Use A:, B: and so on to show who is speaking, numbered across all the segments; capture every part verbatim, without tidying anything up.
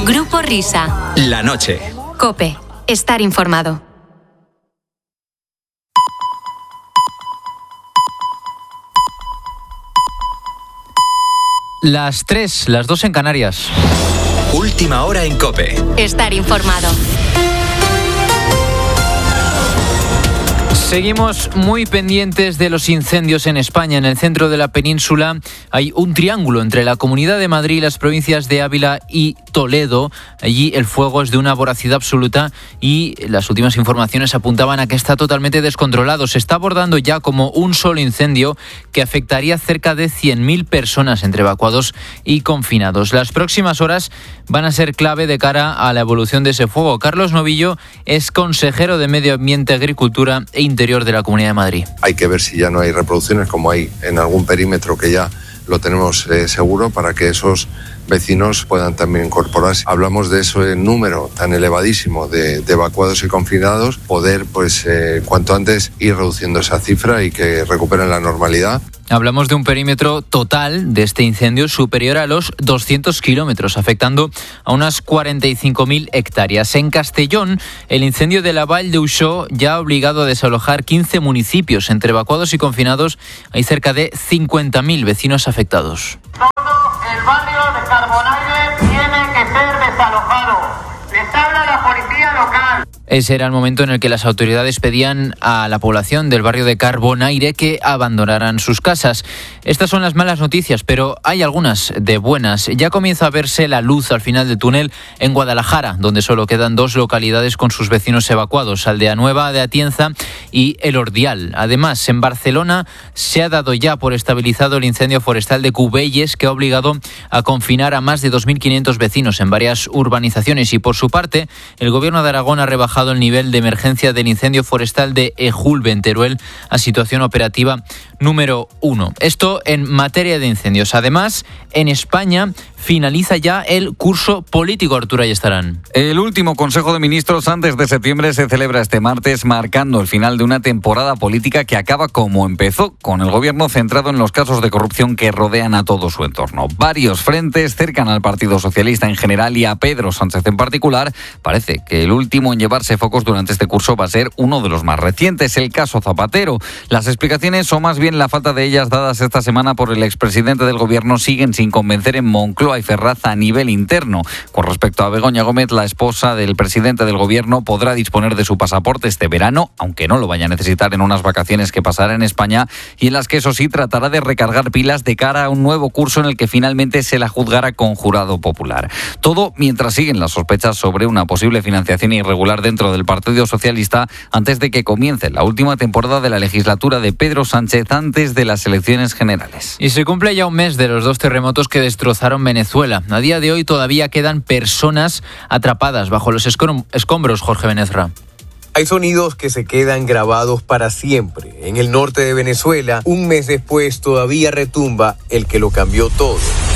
A: Grupo Risa.
B: La noche.
A: COPE. Estar informado.
C: Las tres, las dos en Canarias.
B: Última hora en COPE.
A: Estar informado.
C: Seguimos muy pendientes de los incendios en España. En el centro de la península hay un triángulo entre la Comunidad de Madrid y las provincias de Ávila y Toledo. Allí el fuego es de una voracidad absoluta y las últimas informaciones apuntaban a que está totalmente descontrolado. Se está abordando ya como un solo incendio que afectaría a cerca de cien mil personas entre evacuados y confinados. Las próximas horas van a ser clave de cara a la evolución de ese fuego. Carlos Novillo es consejero de Medio Ambiente, Agricultura e Interior de la Comunidad de Madrid.
D: Hay que ver si ya no hay reproducciones, como hay en algún perímetro que ya lo tenemos eh, seguro, para que esos vecinos puedan también incorporarse. Hablamos de ese número tan elevadísimo de, de evacuados y confinados, poder pues eh, cuanto antes ir reduciendo esa cifra y que recuperen la normalidad.
C: Hablamos de un perímetro total de este incendio superior a los doscientos kilómetros, afectando a unas cuarenta y cinco mil hectáreas. En Castellón, el incendio de la Vall de Uixó ya ha obligado a desalojar quince municipios. Entre evacuados y confinados hay cerca de cincuenta mil vecinos afectados.
E: Todo el barrio de Carbonaire tiene que ser desalojado. Les habla la policía local.
C: Ese era el momento en el que las autoridades pedían a la población del barrio de Carbonaire que abandonaran sus casas. Estas son las malas noticias, pero hay algunas de buenas. Ya comienza a verse la luz al final del túnel en Guadalajara, donde solo quedan dos localidades con sus vecinos evacuados, Aldea Nueva de Atienza y El Ordial. Además, en Barcelona se ha dado ya por estabilizado el incendio forestal de Cubelles, que ha obligado a confinar a más de dos mil quinientos vecinos en varias urbanizaciones. Y por su parte, el Gobierno de Aragón ha rebajado el nivel de emergencia del incendio forestal de Ejulbe en Teruel a situación operativa número uno. Esto en materia de incendios. Además, en España finaliza ya el curso político. Arturo Ayestarán.
F: El último Consejo de Ministros antes de septiembre se celebra este martes, marcando el final de una temporada política que acaba como empezó, con el gobierno centrado en los casos de corrupción que rodean a todo su entorno. Varios frentes cercan al Partido Socialista en general y a Pedro Sánchez en particular. Parece que el último en llevarse focos durante este curso va a ser uno de los más recientes, el caso Zapatero. Las explicaciones, o más bien la falta de ellas dadas esta semana por el expresidente del gobierno, siguen sin convencer en Moncloa y Ferraz a nivel interno. Con respecto a Begoña Gómez, la esposa del presidente del gobierno podrá disponer de su pasaporte este verano, aunque no lo vaya a necesitar en unas vacaciones que pasará en España y en las que, eso sí, tratará de recargar pilas de cara a un nuevo curso en el que finalmente se la juzgará con jurado popular. Todo mientras siguen las sospechas sobre una posible financiación irregular dentro del Partido Socialista antes de que comience la última temporada de la legislatura de Pedro Sánchez antes de las elecciones generales.
C: Y se cumple ya un mes de los dos terremotos que destrozaron Venezuela. A día de hoy todavía quedan personas atrapadas bajo los escombros, Jorge Benezra.
G: Hay sonidos que se quedan grabados para siempre. En el norte de Venezuela, un mes después, todavía retumba el que lo cambió todo.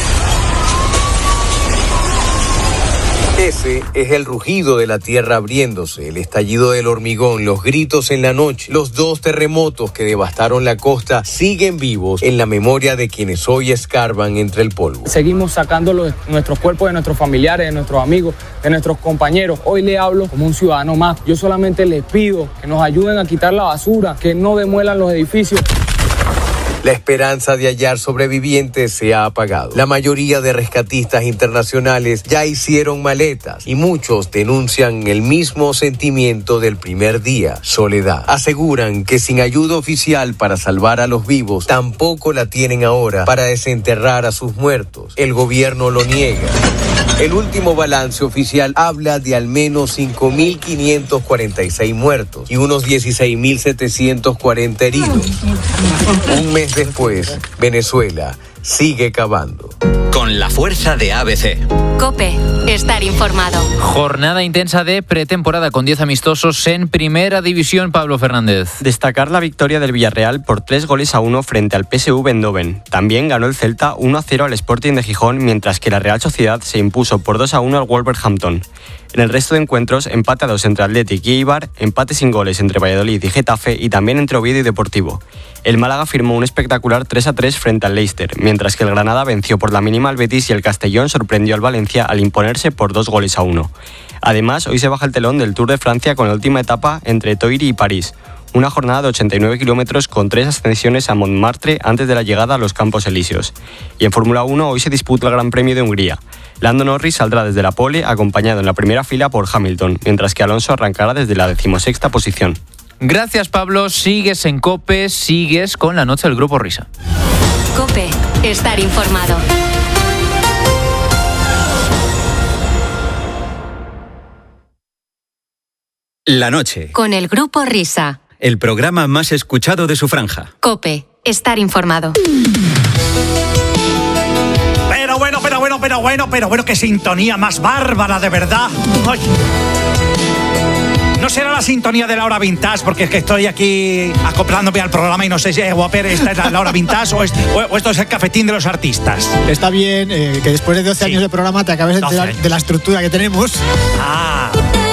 G: Ese es el rugido de la tierra abriéndose, el estallido del hormigón, los gritos en la noche. Los dos terremotos que devastaron la costa siguen vivos en la memoria de quienes hoy escarban entre el polvo.
H: Seguimos sacando los, nuestros cuerpos de nuestros familiares, de nuestros amigos, de nuestros compañeros. Hoy le hablo como un ciudadano más. Yo solamente les pido que nos ayuden a quitar la basura, que no demuelan los edificios.
G: La esperanza de hallar sobrevivientes se ha apagado. La mayoría de rescatistas internacionales ya hicieron maletas y muchos denuncian el mismo sentimiento del primer día, soledad. Aseguran que sin ayuda oficial para salvar a los vivos, tampoco la tienen ahora para desenterrar a sus muertos. El gobierno lo niega. El último balance oficial habla de al menos cinco mil quinientos cuarenta y seis muertos y unos dieciséis mil setecientos cuarenta heridos. Un mes después, Venezuela sigue cavando.
B: Con la fuerza de A B C.
A: COPE. Estar informado.
C: Jornada intensa de pretemporada con diez amistosos en Primera División. Pablo Fernández.
I: Destacar la victoria del Villarreal por tres goles a uno frente al P S V Eindhoven. También ganó el Celta uno a cero al Sporting de Gijón, mientras que la Real Sociedad se impuso por dos a uno al Wolverhampton. En el resto de encuentros, empate a dos entre Athletic y Eibar, empate sin goles entre Valladolid y Getafe y también entre Oviedo y Deportivo. El Málaga firmó un espectacular tres a tres frente al Leicester, mientras que el Granada venció por la mínima al Betis y el Castellón sorprendió al Valencia al imponerse por dos goles a uno. Además, hoy se baja el telón del Tour de Francia con la última etapa entre Toire y París. Una jornada de ochenta y nueve kilómetros con tres ascensiones a Montmartre antes de la llegada a los Campos Elíseos. Y en Fórmula uno hoy se disputa el Gran Premio de Hungría. Lando Norris saldrá desde la pole acompañado en la primera fila por Hamilton, mientras que Alonso arrancará desde la decimosexta posición.
C: Gracias, Pablo. Sigues en COPE, sigues con la noche del Grupo Risa.
A: COPE, estar informado.
B: La noche.
A: Con el Grupo Risa.
B: El programa más escuchado de su franja.
A: COPE, estar informado.
J: Pero bueno, pero bueno, pero bueno, pero bueno, qué sintonía más bárbara, de verdad. Ay. No será la sintonía de la hora vintage, porque es que estoy aquí acoplándome al programa y no sé si, eh, Guaper, esta es la hora vintage o, es, o esto es el cafetín de los artistas.
K: Está bien eh, que después de doce sí. años de programa te acabes de enterar de la estructura que tenemos.
J: Ah.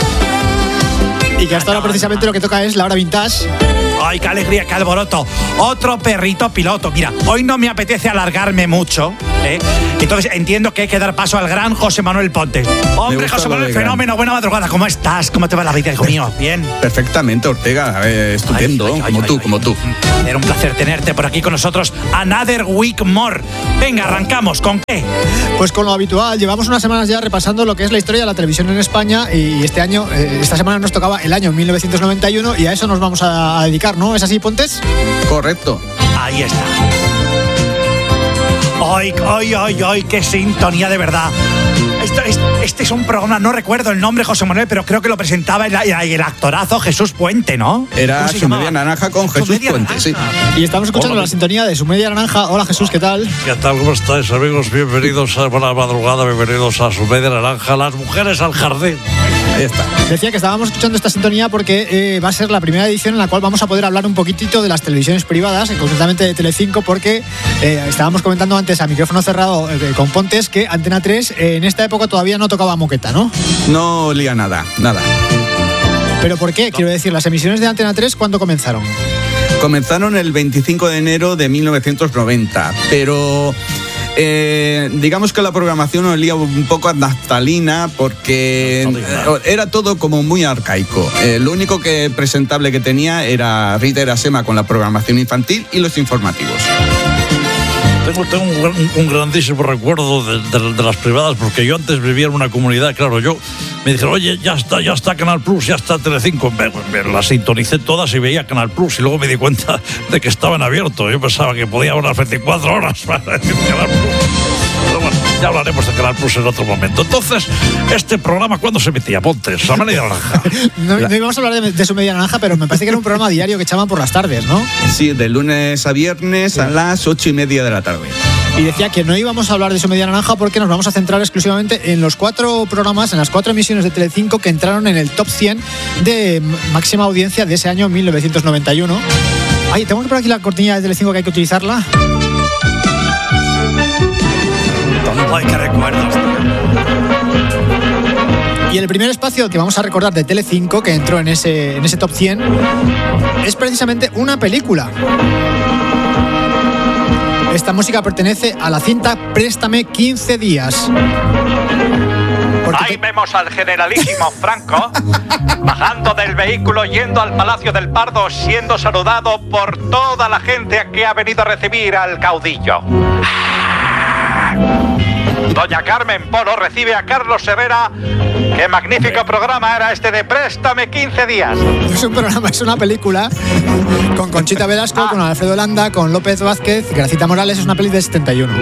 K: Y que hasta ahora precisamente lo que toca es la hora vintage.
J: ¡Ay, qué alegría, qué alboroto! Otro perrito piloto. Mira, hoy no me apetece alargarme mucho, ¿eh? Entonces entiendo que hay que dar paso al gran José Manuel Ponte. Hombre, José Manuel, fenómeno, buena madrugada. ¿Cómo estás? ¿Cómo te va la vida, hijo mío? ¿Bien?
L: Perfectamente, Ortega. Eh, estupendo, ay, ay, como ay, tú, ay, como ay. tú.
J: Era un placer tenerte por aquí con nosotros. Another week more. Venga, arrancamos. ¿Con qué?
K: Pues con lo habitual. Llevamos unas semanas ya repasando lo que es la historia de la televisión en España y este año, eh, esta semana nos tocaba el año mil novecientos noventa y uno y a eso nos vamos a dedicar, ¿no? ¿Es así, Pontes?
L: Correcto.
J: Ahí está. ¡Ay, ay, ay, ay! ¡Qué sintonía, de verdad! Esto, es, este es un programa, no recuerdo el nombre, José Manuel, pero creo que lo presentaba el, el actorazo Jesús Puente, ¿no?
L: Era Su Media Naranja con Jesús Puente, naranja. sí.
K: Y estamos escuchando Hola, la sintonía de Su Media Naranja. Hola, Jesús, ¿qué tal?
M: ¿Qué tal? ¿Cómo estáis, amigos? Bienvenidos a buena madrugada, bienvenidos a Su Media Naranja, las mujeres al jardín.
K: Ahí está. Decía que estábamos escuchando esta sintonía porque eh, va a ser la primera edición en la cual vamos a poder hablar un poquitito de las televisiones privadas, concretamente de Telecinco, porque eh, estábamos comentando antes a micrófono cerrado eh, con Pontes que Antena tres eh, en esta época todavía no tocaba moqueta, ¿no?
L: No olía nada, nada.
K: ¿Pero por qué? Quiero decir, ¿las emisiones de Antena tres cuándo comenzaron?
L: Comenzaron el veinticinco de enero de mil novecientos noventa, pero... Eh, digamos que la programación olía un poco a naftalina porque naftalina. Era todo como muy arcaico. Eh, lo único que presentable que tenía era Rita Erasema con la programación infantil y los informativos.
M: Tengo, tengo un, un, un grandísimo recuerdo de, de, de las privadas, porque yo antes vivía en una comunidad, claro, yo me dijeron, oye, ya está, ya está Canal Plus, ya está Telecinco. Me, me las sintonicé todas y veía Canal Plus y luego me di cuenta de que estaban abiertos. Yo pensaba que podía haber unas veinticuatro horas para decir Canal Plus. Pero bueno, ya hablaremos de Canal Plus en otro momento. Entonces, ¿este programa cuándo se emitía? Pontes, la media naranja.
K: no, no íbamos a hablar de, de Su Media Naranja, pero me parece que era un programa diario que echaban por las tardes, ¿no?
L: Sí, de lunes a viernes sí. a las ocho y media de la tarde.
K: Y decía que no íbamos a hablar de Su Media Naranja porque nos vamos a centrar exclusivamente en los cuatro programas, en las cuatro emisiones de Telecinco que entraron en el top cien de máxima audiencia de ese año mil novecientos noventa y uno. Ay, tengo que poner aquí la cortinilla de Telecinco que hay que utilizarla.
J: Ay, qué recuerdos.
K: Y el primer espacio que vamos a recordar de Telecinco que entró en ese, en ese top cien es precisamente una película. Esta música pertenece a la cinta Préstame quince días.
N: Porque Ahí te... vemos al generalísimo Franco bajando del vehículo yendo al Palacio del Pardo, siendo saludado por toda la gente que ha venido a recibir al caudillo. Doña Carmen Polo recibe a Carlos Herrera. Qué magnífico programa era este de Préstame quince días.
K: Es un programa, es una película con Conchita Velasco, ah. con Alfredo Landa, con López Vázquez, Gracita Morales. Es una peli de setenta y uno.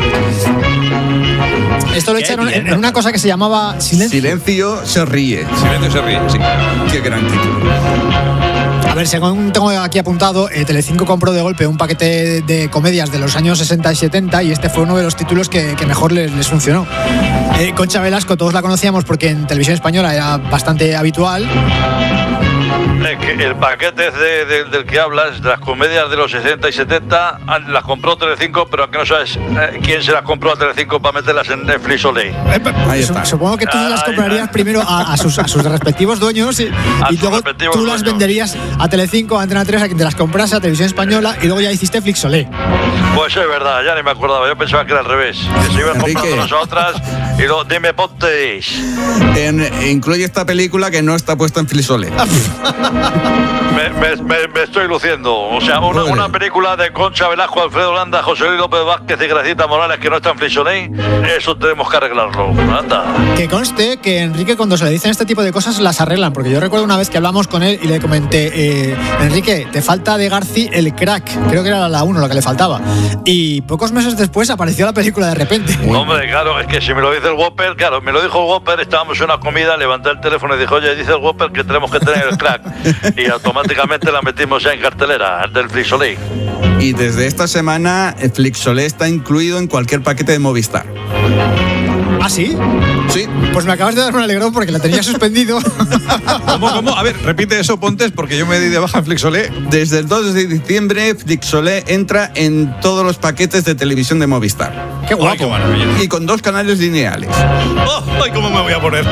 K: Esto lo echaron en, en una cosa que se llamaba Silencio.
L: Silencio se ríe.
M: Silencio se ríe, sí.
L: Qué gran título.
K: A ver, según tengo aquí apuntado, eh, Telecinco compró de golpe un paquete de, de comedias de los años sesenta y setenta y este fue uno de los títulos que, que mejor les, les funcionó. Eh, Concha Velasco todos la conocíamos porque en televisión española era bastante habitual.
M: eh, que el paquete de, de, del que hablas, de las comedias de los sesenta y setenta, las compró Telecinco, pero que no sabes eh, quién se las compró a Telecinco para meterlas en Netflix o Ley.
K: Ahí está. Supongo que tú las comprarías primero a, a, sus, a sus respectivos dueños y, y luego tú las venderías a Telecinco, a Antena tres, a quien te las comprase, a Televisión Española, y luego ya hiciste Flixolé.
M: Pues es verdad, ya ni me acordaba. Yo pensaba que era al revés, que se iban comprando unas a otras y luego dime ponte.
L: En, incluye esta película que no está puesta en Flixolé.
M: me, me, me, me estoy luciendo. O sea, una, una película de Concha Velasco, Alfredo Landa, José Luis López Vázquez y Gracita Morales que no está en Flixolé, eso tenemos que arreglarlo. Anda.
K: Que conste que Enrique, cuando se le dicen este tipo de cosas, las arreglan, porque yo recuerdo una vez que hablamos con él y le comenté, eh, Enrique, te falta de Garci el crack, creo que era la uno lo que le faltaba, y pocos meses después apareció la película de repente.
M: Hombre, claro, es que si me lo dice el Whopper, claro, me lo dijo el Whopper, estábamos en una comida, levanté el teléfono y dije, oye, dice el Whopper que tenemos que tener el crack, y automáticamente la metimos ya en cartelera del Flixolé.
L: Y desde esta semana el Flixolé está incluido en cualquier paquete de Movistar.
K: ¿Ah, sí?
L: Sí.
K: Pues me acabas de dar un alegrón porque la tenía suspendido.
L: ¿Cómo, cómo? A ver, repite eso, Pontes, porque yo me di de baja en Flixolé. Desde el dos de diciembre, Flixolé entra en todos los paquetes de televisión de Movistar.
K: ¡Qué guapo! Ay, qué
L: maravilla. Y con dos canales lineales.
M: Oh, ¡Ay, cómo me voy a poner!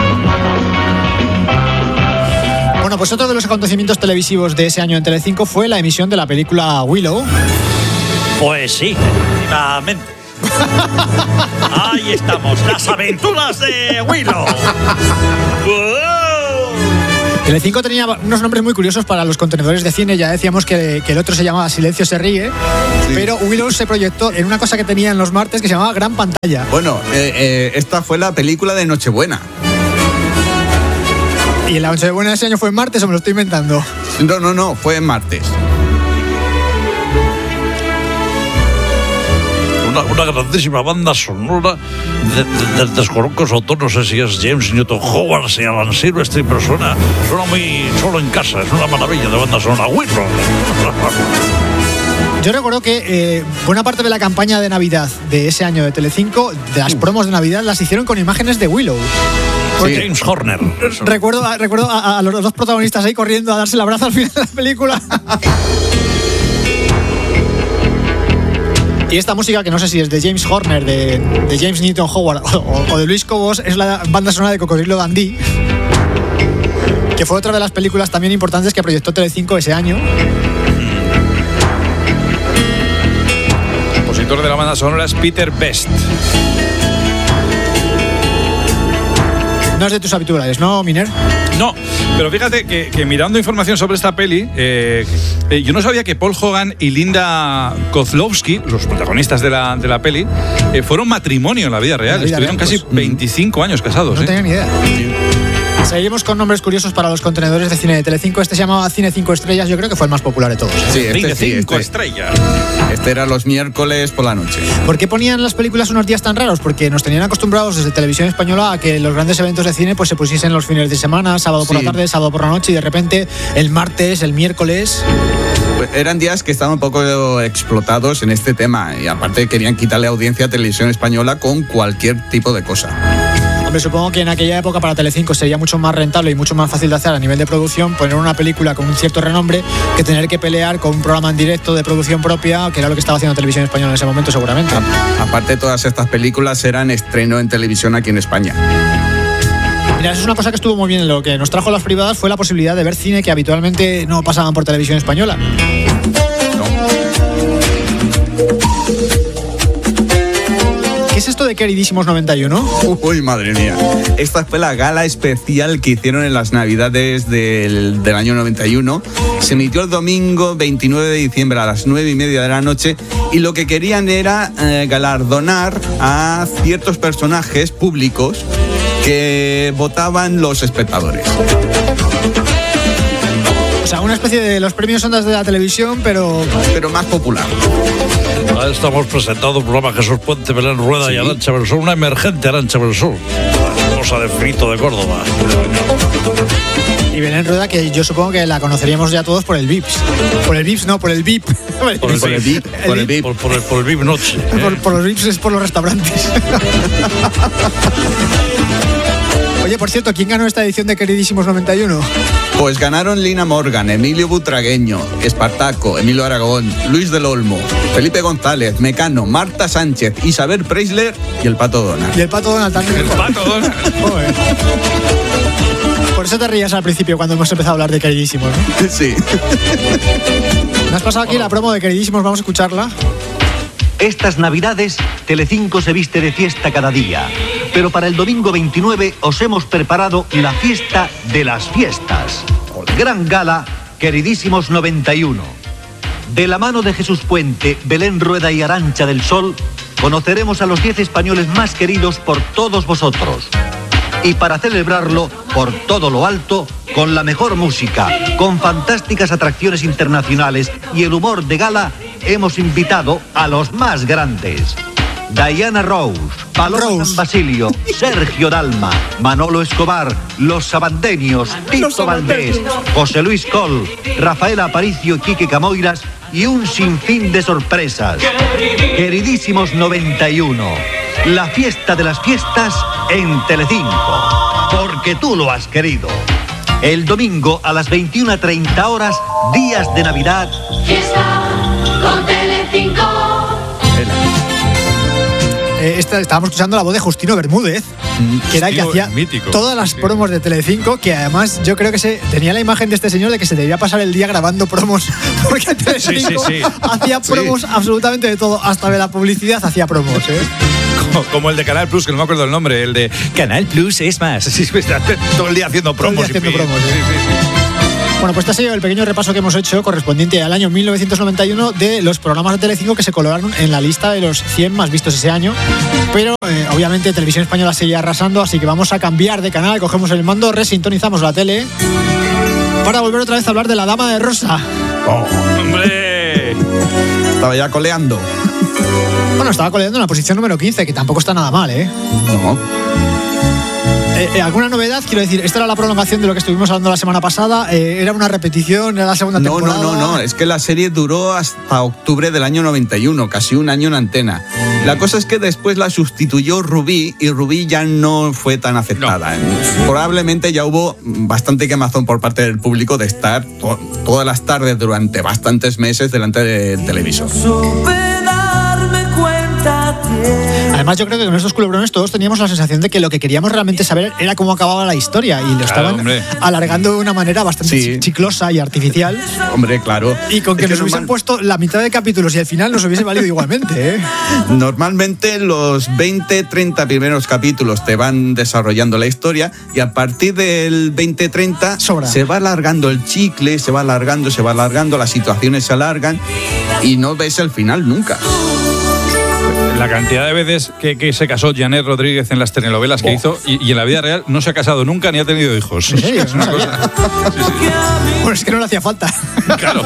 K: Bueno, pues otro de los acontecimientos televisivos de ese año en Telecinco fue la emisión de la película Willow.
M: Pues sí, efectivamente. Ahí estamos, las aventuras de Willow.
K: Telecinco tenía unos nombres muy curiosos para los contenedores de cine. Ya decíamos que, que el otro se llamaba Silencio se ríe, sí. Pero Willow se proyectó en una cosa que tenía en los martes que se llamaba Gran Pantalla.
L: Bueno, eh, eh, esta fue la película de Nochebuena.
K: ¿Y la Nochebuena de ese año fue en martes o me lo estoy inventando?
L: No, no, no, fue en martes.
M: Una, una grandísima banda sonora de, de, de desconozco su autor, no sé si es James Newton Howard, si Alan Silvestri, pero suena, suena muy solo en casa, es una maravilla de banda sonora. Willow.
K: Yo recuerdo que eh, buena parte de la campaña de Navidad de ese año de Telecinco, de las promos de Navidad, las hicieron con imágenes de Willow.
M: Sí. James Horner.
K: Recuerdo, recuerdo a, a los dos protagonistas ahí corriendo a darse el abrazo al final de la película. Y esta música, que no sé si es de James Horner, de, de James Newton Howard o, o de Luis Cobos, es la banda sonora de Cocodrilo Dundee, que fue otra de las películas también importantes que proyectó Telecinco ese año.
O: El compositor de la banda sonora es Peter Best.
K: No es de tus habituales, ¿no, Miner?
O: No, pero fíjate que, que mirando información sobre esta peli, eh, eh, yo no sabía que Paul Hogan y Linda Kozlowski, los protagonistas de la, de la peli, eh, fueron matrimonio en la vida real. La vida Estuvieron real, casi pues, veinticinco años casados.
K: No
O: ¿eh?
K: tenía ni idea. Sí. Seguimos con nombres curiosos para los contenedores de cine de Telecinco. Este se llamaba Cine cinco Estrellas, yo creo que fue el más popular de todos, ¿eh?
L: Sí, este
O: Cine
L: sí,
O: cinco
L: este.
O: Estrellas.
L: Este era los miércoles por la noche.
K: ¿Por qué ponían las películas unos días tan raros? Porque nos tenían acostumbrados desde Televisión Española a que los grandes eventos de cine pues se pusiesen los fines de semana, sábado por sí. la tarde, sábado por la noche, y de repente el martes, el miércoles...
L: Pues eran días que estaban un poco explotados en este tema, y aparte querían quitarle audiencia a Televisión Española con cualquier tipo de cosa.
K: Hombre, supongo que en aquella época para Telecinco sería mucho más rentable y mucho más fácil de hacer a nivel de producción poner una película con un cierto renombre que tener que pelear con un programa en directo de producción propia, que era lo que estaba haciendo Televisión Española en ese momento seguramente.
L: A- aparte, todas estas películas eran estreno en televisión aquí en España.
K: Mira, eso es una cosa que estuvo muy bien. Lo que nos trajo las privadas fue la posibilidad de ver cine que habitualmente no pasaban por Televisión Española. ¿Qué es esto de Queridísimos noventa y uno?
L: Uy, madre mía. Esta fue la gala especial que hicieron en las Navidades del, del año noventa y uno. Se emitió el domingo veintinueve de diciembre a las nueve y media de la noche, y lo que querían era eh, galardonar a ciertos personajes públicos que votaban los espectadores.
K: O sea, una especie de los premios Ondas de la televisión, pero...
L: Pero más popular.
M: Estamos presentando un programa Jesús Puente, Belén Rueda, sí, y Arantxa Belsur, una emergente Arantxa Belsur, cosa de frito de Córdoba.
K: Y Belén Rueda, que yo supongo que la conoceríamos ya todos por el Vips. Por el Vips, no, por el V I P.
M: Por el, por el V I P. Por el V I P. Por, por el, por el V I P Noche. ¿eh?
K: Por, por los Vips es por los restaurantes. Oye, por cierto, ¿quién ganó esta edición de Queridísimos noventa y uno?
L: Pues ganaron Lina Morgan, Emilio Butragueño, Espartaco, Emilio Aragón, Luis del Olmo, Felipe González, Mecano, Marta Sánchez, Isabel Preisler y el Pato Donald.
K: Y el Pato Donald también.
O: El Pato Donald.
K: Joder. Por eso te rías al principio cuando hemos empezado a hablar de Queridísimos, ¿no?
L: Sí.
K: ¿Me has pasado aquí la promo de Queridísimos? Vamos a escucharla.
P: Estas Navidades, Telecinco se viste de fiesta cada día. Pero para el domingo veintinueve os hemos preparado la fiesta de las fiestas. Gran gala, Queridísimos noventa y uno. De la mano de Jesús Puente, Belén Rueda y Arantxa del Sol, conoceremos a los diez españoles más queridos por todos vosotros. Y para celebrarlo, por todo lo alto, con la mejor música, con fantásticas atracciones internacionales y el humor de gala, hemos invitado a los más grandes. Diana Rose, Paloma Rose. San Basilio, Sergio Dalma, Manolo Escobar, Los Sabandeños, Tito Valdés, José Luis Coll, Rafael Aparicio y Quique Camoiras y un sinfín de sorpresas. Queridísimos noventa y uno, la fiesta de las fiestas en Telecinco, porque tú lo has querido. El domingo a las veintiuna treinta horas, días de Navidad.
Q: Fiesta con Telecinco.
K: Eh, esta, estábamos escuchando la voz de Justino Bermúdez, que era el que hacía
O: mítico.
K: todas las
O: Sí.
K: promos de Telecinco, que además yo creo que se tenía la imagen de este señor de que se debía pasar el día grabando promos, porque Telecinco
O: Sí, sí, sí.
K: hacía promos
O: Sí.
K: absolutamente de todo, hasta de la publicidad hacía promos, ¿eh?
O: Como, como el de Canal Plus, que no me acuerdo el nombre, el de Canal Plus es más. Sí, está todo el día haciendo promos.
K: Todo el día
O: y-
K: haciendo promos,
O: sí,
K: ¿eh?
O: sí, sí.
K: Bueno, pues este ha sido el pequeño repaso que hemos hecho correspondiente al año mil novecientos noventa y uno de los programas de Telecinco que se colocaron en la lista de los cien más vistos ese año. Pero eh, obviamente Televisión Española sigue arrasando, así que vamos a cambiar de canal, cogemos el mando, resintonizamos la tele para volver otra vez a hablar de La Dama de Rosa.
L: Oh,
O: ¡Hombre!
L: estaba ya coleando.
K: Bueno, estaba coleando en la posición número quince, que tampoco está nada mal, ¿eh?
L: No.
K: Eh, eh, ¿Alguna novedad? Quiero decir, esta era la prolongación de lo que estuvimos hablando la semana pasada. Eh, ¿Era una repetición? ¿Era la segunda
L: No,
K: temporada?
L: no, no, no, es que la serie duró hasta octubre del año noventa y uno, casi un año en antena. La cosa es que después la sustituyó Rubí y Rubí ya no fue tan aceptada. No. Probablemente ya hubo bastante quemazón por parte del público de estar to- todas las tardes durante bastantes meses delante del televisor.
K: Además, yo creo que con estos culebrones todos teníamos la sensación de que lo que queríamos realmente saber era cómo acababa la historia y lo
L: Claro,
K: estaban
L: hombre.
K: alargando de una manera bastante
L: Sí.
K: chiclosa y artificial.
L: Hombre, claro.
K: Y con que
L: Es que
K: nos hubiesen
L: normal-
K: puesto la mitad de capítulos y al final nos hubiese valido igualmente, ¿eh?
L: Normalmente los veinte, treinta primeros capítulos te van desarrollando la historia y a partir del veinte, treinta se va alargando el chicle, se va alargando, se va alargando, las situaciones se alargan y no ves el final nunca.
O: La cantidad de veces que, que se casó Janet Rodríguez en las telenovelas que
K: Oh.
O: hizo y, y en la vida real no se ha casado nunca ni ha tenido hijos.
K: ¿En serio?
O: Es una
K: No sabía.
O: cosa-
K: Bueno, es que no le hacía falta.
O: Claro.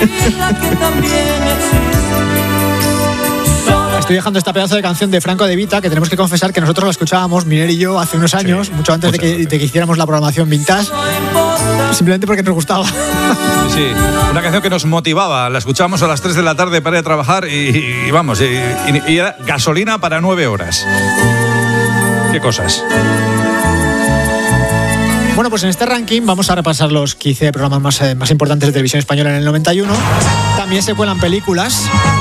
K: Estoy dejando esta pedazo de canción de Franco De Vita, que tenemos que confesar que nosotros la escuchábamos, Miner y yo, hace unos años, mucho antes de que, de que hiciéramos la programación vintage, simplemente porque nos gustaba.
O: Sí, una canción que nos motivaba. La escuchábamos a las tres de la tarde para ir a trabajar y, y vamos, y, y- y era gasolina para nueve horas. Qué cosas.
K: Bueno, pues en este ranking vamos a repasar los quince programas más, eh, más importantes de televisión española en el noventa y uno. También se cuelan películas.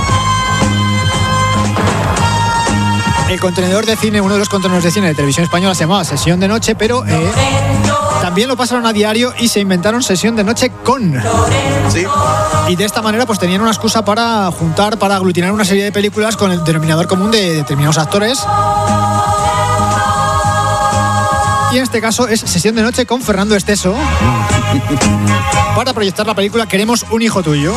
K: El contenedor de cine, uno de los contenedores de cine de televisión española se llamaba Sesión de Noche, pero eh, también lo pasaron a diario y se inventaron Sesión de Noche con.
L: Sí.
K: Y de esta manera pues tenían una excusa para juntar, para aglutinar una serie de películas con el denominador común de determinados actores. Y en este caso es Sesión de Noche con Fernando Esteso para proyectar la película Queremos un hijo tuyo.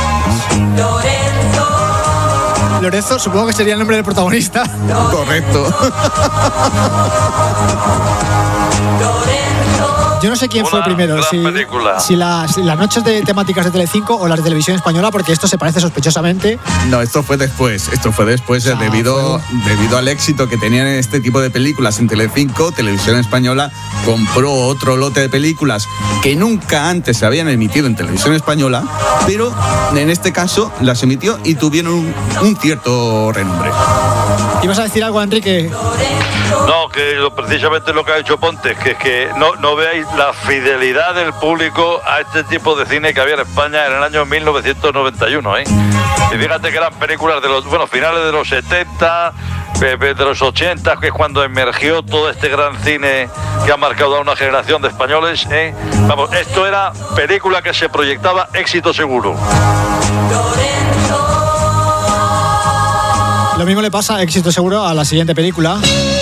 K: Lorenzo, supongo que sería el nombre del protagonista.
L: Correcto.
K: Yo no sé quién fue
N: Una
K: primero,
N: gran
K: si,
N: película.
K: si las, si las noches de temáticas de Telecinco o las de televisión española, porque esto se parece sospechosamente.
L: No, esto fue después. Esto fue después eh, debido, debido al éxito que tenían este tipo de películas en Telecinco. Televisión Española compró otro lote de películas que nunca antes se habían emitido en Televisión Española, pero en este caso las emitió y tuvieron un, un cierto renombre.
K: ¿Ibas a decir algo, Enrique?
N: No, que lo, precisamente lo que ha hecho Pontes, que es que no, no veáis la fidelidad del público a este tipo de cine que había en España en el año mil novecientos noventa y uno, ¿eh? Y fíjate que eran películas de los, bueno, finales de los setenta, de los ochenta, que es cuando emergió todo este gran cine que ha marcado a una generación de españoles, ¿eh? Vamos, esto era película que se proyectaba éxito seguro.
K: Lo mismo le pasa, éxito seguro, a la siguiente película.